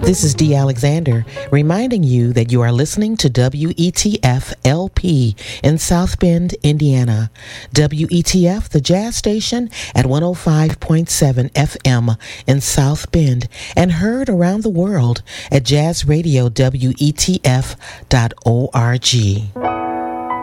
This is Dee Alexander reminding you that you are listening to WETF LP in South Bend, Indiana. WETF, the jazz station at 105.7 FM in South Bend and heard around the world at jazzradiowetf.org.